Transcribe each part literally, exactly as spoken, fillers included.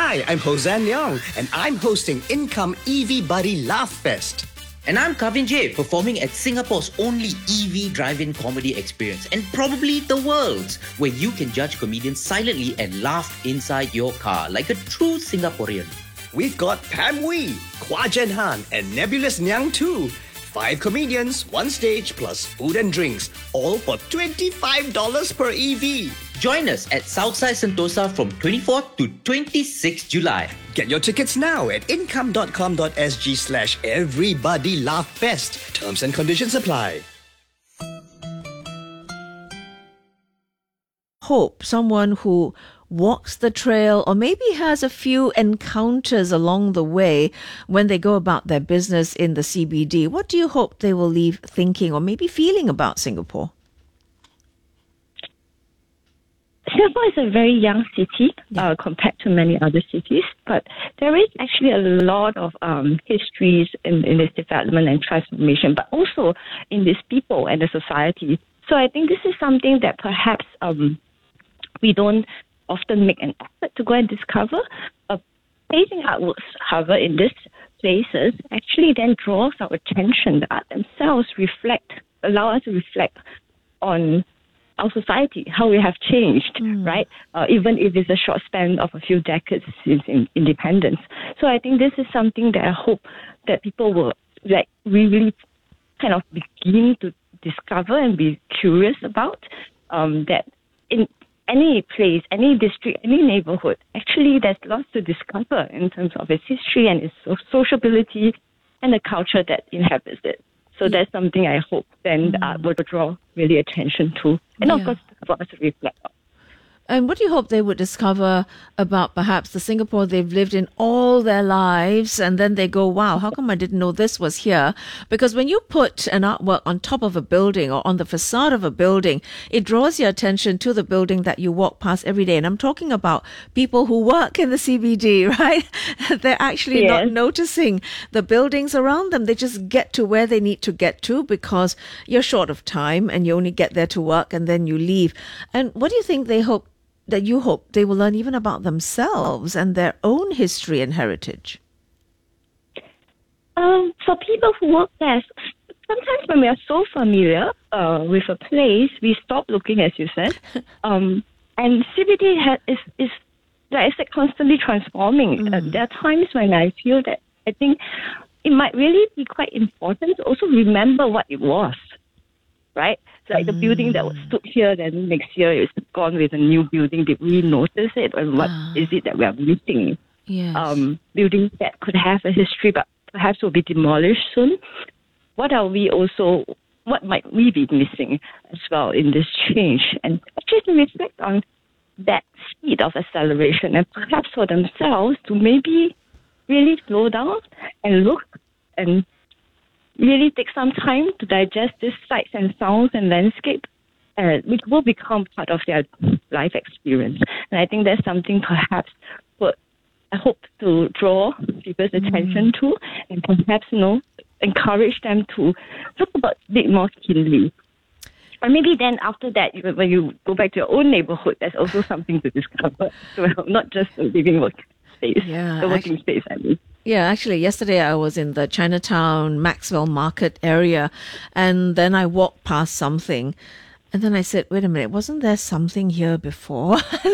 Hi, I'm Hosan Leong, and I'm hosting Income E V Buddy Laugh Fest. And I'm Kavin J, performing at Singapore's only E V drive-in comedy experience, and probably the world's, where you can judge comedians silently and laugh inside your car like a true Singaporean. We've got Pam Wee, Kwa Jen Han, and Nebulous Nyang too. Five comedians, one stage, plus food and drinks, all for twenty-five dollars per E V. Join us at Southside Sentosa from twenty-fourth to twenty-sixth July. Get your tickets now at income.com.sg slash everybody laugh fest. Terms and conditions apply. Hope, someone who walks the trail or maybe has a few encounters along the way when they go about their business in the C B D. What do you hope they will leave thinking or maybe feeling about Singapore? Singapore is a very young city Yeah. uh, compared to many other cities, but there is actually a lot of um, histories in, in this development and transformation, but also in these people and the society. So I think this is something that perhaps um, we don't often make an effort to go and discover. Uh, placing artworks, however, in these places actually then draws our attention. The art themselves reflect, allow us to reflect on our society, how we have changed, Mm. right? Uh, even if it's a short span of a few decades since in, independence. So I think this is something that I hope that people will like really kind of begin to discover and be curious about. Um, that in any place, any district, any neighborhood, actually there's lots to discover in terms of its history and its so- sociability and the culture that inhabits it. So that's something I hope then the art will draw really attention to. And of Yeah. course, for us to reflect on. And what do you hope they would discover about perhaps the Singapore they've lived in all their lives, and then they go, wow, how come I didn't know this was here? Because when you put an artwork on top of a building or on the facade of a building, it draws your attention to the building that you walk past every day. And I'm talking about people who work in the C B D, right? They're actually not Yes. noticing the buildings around them. They just get to where they need to get to because you're short of time and you only get there to work and then you leave. And what do you think they hope that you hope they will learn even about themselves and their own history and heritage? Um, for people who work there, sometimes when we are so familiar uh, with a place, we stop looking, as you said. Um, and C B D ha- is, is like I said, constantly transforming. Mm. Uh, there are times when I feel that I think it might really be quite important to also remember what it was, right? Like the building that was stood here, then next year it's gone with a new building. Did we notice it? And what Ah. is it that we are missing? Yes. Um, buildings that could have a history but perhaps will be demolished soon. What are we also, what might we be missing as well in this change? And actually to reflect on that speed of acceleration and perhaps for themselves to maybe really slow down and look and really take some time to digest these sights and sounds and landscape, uh, which will become part of their life experience. And I think that's something perhaps what I hope to draw people's attention to and perhaps, you know, encourage them to talk about it more keenly. Or maybe then after that, you- when you go back to your own neighborhood, there's also something to discover as well, not just the living work space, Yeah, the working actually- space, I mean. Yeah, actually, yesterday I was in the Chinatown Maxwell Market area, and then I walked past something. And then I said, wait a minute, wasn't there something here before?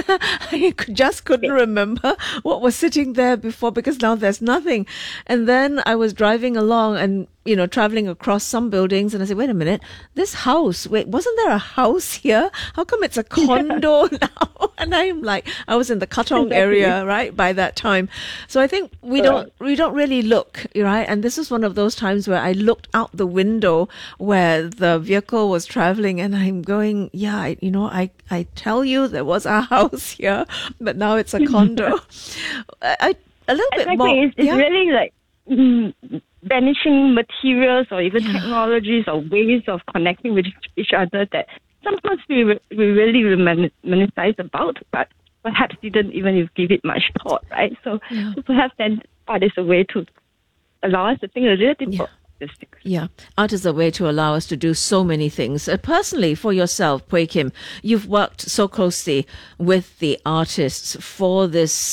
I could- just couldn't remember what was sitting there before because now there's nothing. And then I was driving along and, you know, traveling across some buildings and I said, wait a minute, this house, wait, wasn't there a house here? How come it's a condo now? And I'm like, I was in the Katong area, right, by that time. So I think we don't, we don't really look, right? And this is one of those times where I looked out the window where the vehicle was traveling and I'm going, yeah, I, you know, I, I tell you there was a house here, but now it's a condo. I, I a little bit Exactly. more. It's, it's yeah. really like mm, vanishing materials or even technologies or ways of connecting with each other that sometimes we re- we really reminisce about, but perhaps didn't even give it much thought, right? So, Yeah. so perhaps then art is a way to allow us to think a little bit Yeah. about these things. Yeah, art is a way to allow us to do so many things. Uh, personally, for yourself, Puay Kim, you've worked so closely with the artists for this